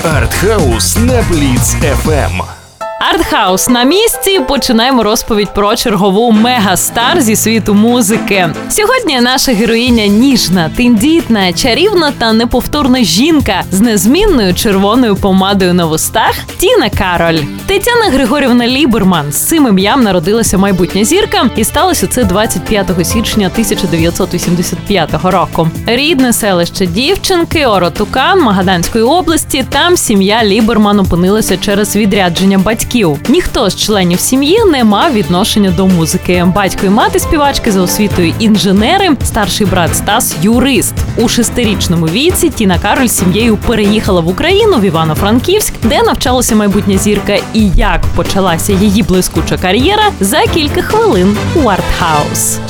Артхаус на Бліц FM. Артхаус на місці. Починаємо розповідь про чергову мегастар зі світу музики. Сьогодні наша героїня ніжна, тендітна, чарівна та неповторна жінка з незмінною червоною помадою на вустах Тіна Кароль. Тетяна Григорівна Ліберман. З цим ім'ям народилася майбутня зірка, і сталося це 25 січня 1985 року. Рідне селище дівчинки Оротукан Магаданської області. Там сім'я Ліберман опинилася через відрядження батьків. Ніхто з членів сім'ї не мав відношення до музики. Батько і мати співачки за освітою інженери, старший брат Стас – юрист. У 6-річному віці Тіна Кароль з сім'єю переїхала в Україну, в Івано-Франківськ, де навчалася майбутня зірка, і як почалася її блискуча кар'єра за кілька хвилин у Артхаус.